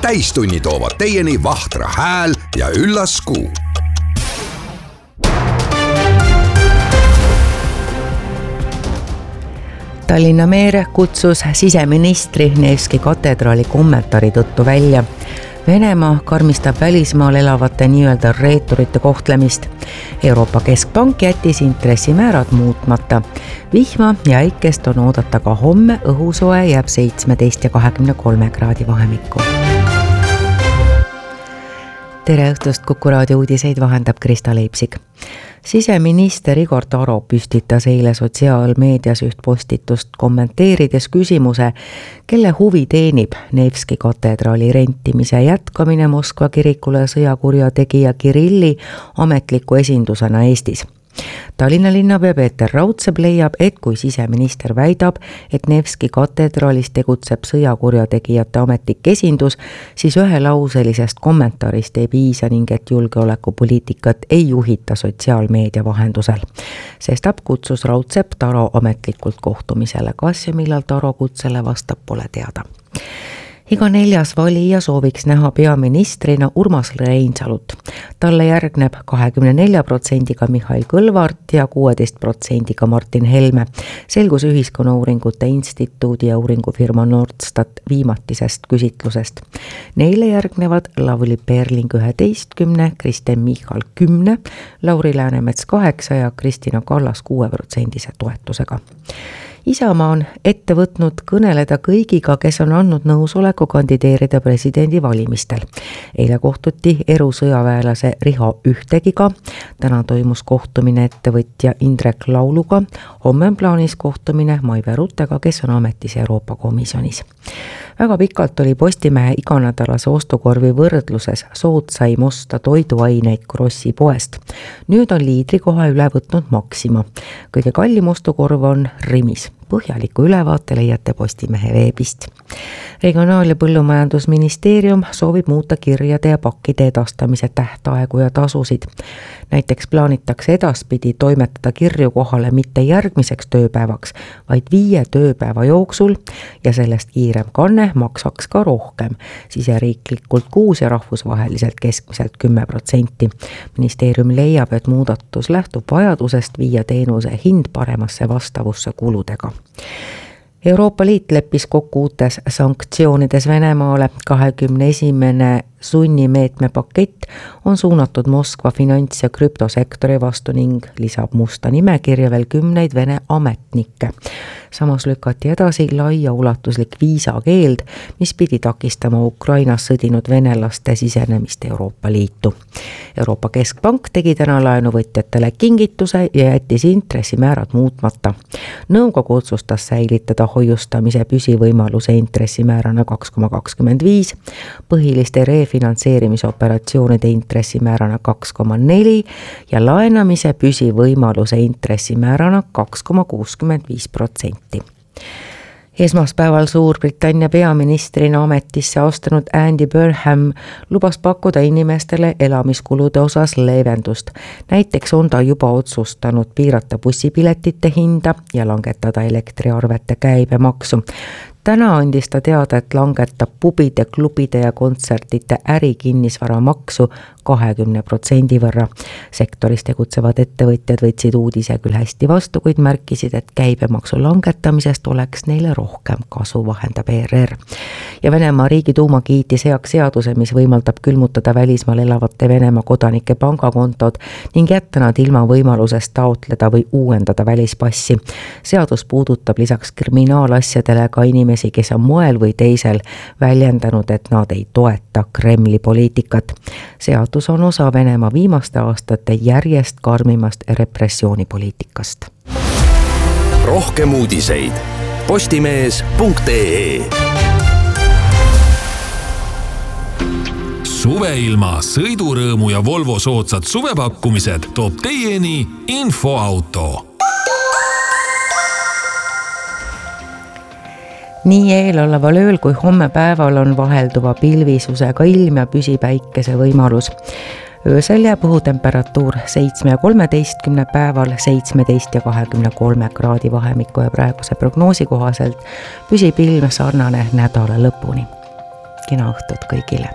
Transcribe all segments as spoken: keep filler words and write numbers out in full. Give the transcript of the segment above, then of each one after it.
täistunni toovad teieni Vahtra hääl ja üllas kuu. Tallinna meer kutsus siseministri Nevski katedraali kommentaari tõttu välja. Venemaa karmistab välismaal elavate nii-öelda reeturite kohtlemist. Euroopa Keskpank jättis intressimäärad muutmata. Vihma ja äikest on oodata ka homme, õhusoe jääb seitsmeteist ja kahekümne kolme kraadi vahemikku. Tere õhtust, Kuku raadio uudiseid vahendab Krista Leipsik. Siseminister Igor Taro püstitas eile sotsiaalmeedias üht postitust kommenteerides küsimuse, kelle huvi teenib Nevski katedraali rentimise jätkamine Moskva kirikule sõjakurjategija Kirilli ametliku esindusena Eestis. Tallinna linnapea Peeter Raudsepp leiab, et kui siseminister väidab, et Nevski katedraalis tegutseb sõjakurjategijate ametlik esindus, siis ühelauselisest kommentaarist ei piisa ning et julgeolekupoliitikat ei juhita sotsiaalmeedia vahendusel. Sestap kutsus Raudsepp Taro ametlikult kohtumisele. Kas ja millal Taro kutsele vastab, pole teada. Iga neljas valija sooviks näha peaministrina Urmas Reinsalut. Talle järgneb kahekümne nelja protsendiga Mihhail Kõlvart ja kuueteist protsendiga Martin Helme. Selgus Ühiskonnauuringute Instituudi ja uuringufirma Nordstat viimatisest küsitlusest. Neile järgnevad Lavly Perling üheteistkümne, Kristen Michal kümne, Lauri Läänemets kaheksa ja Kristina Kallas kuue protsendise toetusega. Isamaa on ette võtnud kõneleda kõigiga, kes on andnud nõusoleku kandideerida presidendi valimistel. Eile kohtuti erusõjaväelase Riho Ühtegiga, täna toimus kohtumine ettevõtja Indrek Lauluga, homme on plaanis kohtumine Maive Ruttega, kes on ametis Euroopa Komisjonis. Väga pikalt oli Postimehe iganädalase ostukorvi võrdluses soodsaim osta toiduaineid Krossi poest. Nüüd on liidrikoha üle võtnud Maxima. Kõige kallim ostukorv on Rimis. Põhjaliku ülevaate leiate Postimehe veebist. Regionaal- ja põllumajandusministeerium soovib muuta kirjade ja pakkide edastamise tähtaegu ja tasusid. Näiteks plaanitakse edaspidi toimetada kirju kohale mitte järgmiseks tööpäevaks, vaid viie tööpäeva jooksul ja sellest kiirem kanne maksaks ka rohkem, siseriiklikult kuus ja rahvusvaheliselt keskmiselt kümme protsenti. Ministeerium leiab, et muudatus lähtub vajadusest viia teenuse hind paremasse vastavusse kuludega. Euroopa Liit leppis kokku uutes sanktsioonides Venemaale. kahekümne esimene sunnimeetme pakett on suunatud Moskva finants- ja krüptosektori vastu ning lisab musta nimekirja veel kümneid Vene ametnikke. Samas lükati edasi laiaulatuslik viisakeeld, mis pidi takistama Ukrainas sõdinud venelaste sisenemist Euroopa Liitu. Euroopa Keskpank tegi täna laenuvõtjatele kingituse ja jättis intressimäärad muutmata. Nõukogu otsustas säilitada hoiustamise püsivõimaluse intressimäärana kaks koma kakskümmend viis, põhiliste refinantseerimisoperatsioonide intressimäärana kaks koma neli ja laenamise püsivõimaluse intressimäärana kaks koma kuuskümmend viis protsenti. Esmaspäeval Suurbritannia peaministrina ametisse astunud Andy Burnham lubas pakkuda inimestele elamiskulude osas leevendust. Näiteks on ta juba otsustanud piirata bussipiletite hinda ja langetada elektriarvete käibemaksu. Täna andis ta teada, et langetab pubide, klubide ja kontsertide ärikinnisvara maksu kahekümne protsendi võrra. Sektoris tegutsevad ettevõtjad võtsid uudise küll hästi vastu, kuid märkisid, et käibemaksu langetamisest oleks neile rohkem kasu, vahendab E R R. Ja Venemaa Riigiduuma kiitis heaks seaduse, mis võimaldab külmutada välismaal elavate Venemaa kodanike pangakontod ning jätta nad ilma võimalusest taotleda või uuendada välispassi. Seadus puudutab lisaks kriminaalasjadele ka inimesi, kes on moel või teisel väljendanud, et nad ei toeta Kremli poliitikat. Seadus on osa Venemaa viimaste aastate järjest karmimast repressioonipoliitikast. Rohkem uudiseid postimees punkt ee. Suveilma, sõidurõõmu ja Volvo soodsad suvepakkumised toob teieni Infoauto. Nii eeloleval ööl kui homme päeval on vahelduva pilvisusega ilm ja püsipäikese võimalus. Öösel jääb õhutemperatuur seitsme ja kolmeteistkümne päeval seitsmeteist ja kahekümne kolme kraadi vahemikku ja praeguse prognoosi kohaselt püsib ilm sarnane nädala lõpuni. kena õhtut kõigile.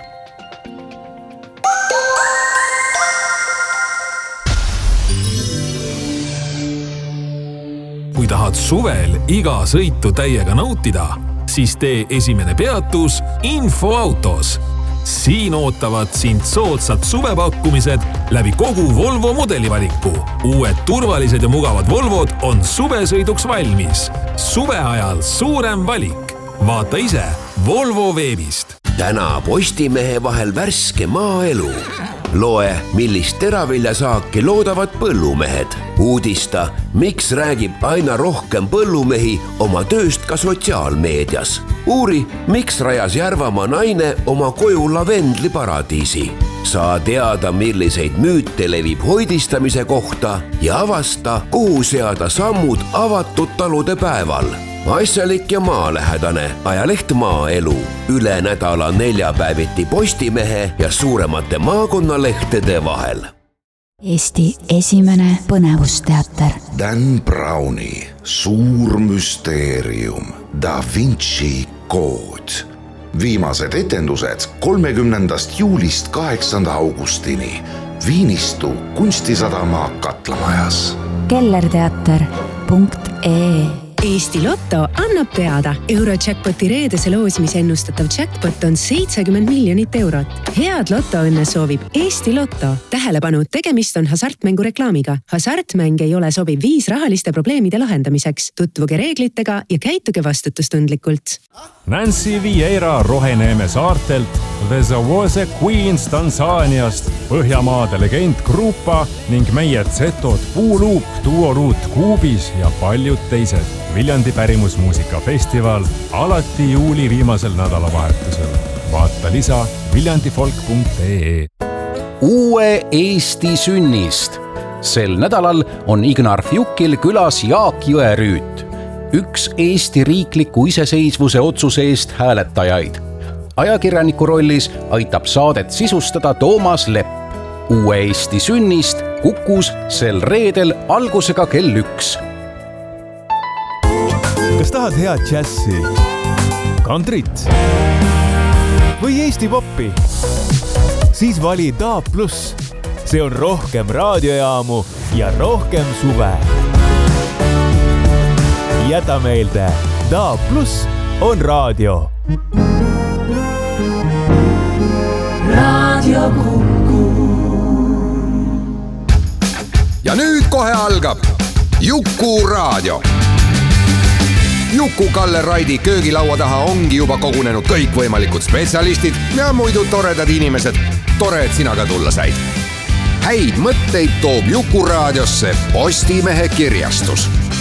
Kui tahad suvel iga sõitu täiega nautida, siis tee esimene peatus Infoautos. Siin ootavad sind soodsad suvepakkumised läbi kogu Volvo modelivaliku. Uued turvalised ja mugavad Volvod on suvesõiduks valmis. Suve ajal suurem valik. Vaata ise Volvo veebist. Täna Postimehe vahel värske maaelu. Loe, millist teraviljasaaki loodavad põllumehed. Uudista, miks räägib aina rohkem põllumehi oma tööst ka sotsiaalmeedias. Uuri, miks rajas Järvamaa naine oma koju lavendliparadiisi. Saa teada, milliseid müüte levib hoidistamise kohta ja avasta, kuhu seada sammud avatud talude päeval. Asjalik ja maalähedane ajaleht Maaelu. Üle nädala neljapäeviti Postimehe ja suuremate maakonnalehtede vahel. Eesti esimene põnevusteater. Dan Browni Suur müsteerium, Da Vinci kood. Viimased etendused kolmekümnendast juulist kaheksanda augustini Viinistu kunstisadama Katlamajas. kellerteater punkt ee Eesti Lotto annab teada. Eurojackpoti reedese loosimise ennustatav jackpot on seitsekümmend miljonit eurot. Head lotoõnne soovib Eesti Lotto. Tähelepanu, tegemist on hasartmängu reklaamiga. Hasartmäng ei ole sobiv viis rahaliste probleemide lahendamiseks. Tutvuge reeglitega ja käituge vastutustundlikult. Nancy Vieira Roheneeme saartelt, The Zawose Queens Tansaaniast, Põhjamaade legend Grupa ning meie Zetod Puuluup, Duoruut Kuubis ja paljud teised. Viljandi pärimusmuusikafestival alati juuli viimasel nädalavahetusel. Vaata lisa viljandifolk punkt ee. Uue Eesti sünnist. Sel nädalal on Ignar Fjukil külas Jaak Jõerüüt, üks Eesti riikliku iseseisvuse otsuse eest hääletajaid. Ajakirjaniku rollis aitab saadet sisustada Toomas Lepp. Uue Eesti sünnist Kukus sel reedel algusega kell üks. Kas tahad head džässi, kantrit või Eesti poppi? Siis vali D A plus. See on rohkem raadiojaamu ja rohkem suve. Jäta meelde, D A plus on raadio. Raadio Kuku. Ja nüüd kohe algab Juku raadio. Juku Kalle Raidi köögilaua taha ongi juba kogunenud kõikvõimalikud spetsialistid ja muidu toredad inimesed. Tore, et sina ka tulla said. Häid mõtteid toob Juku raadiosse Postimehe kirjastus.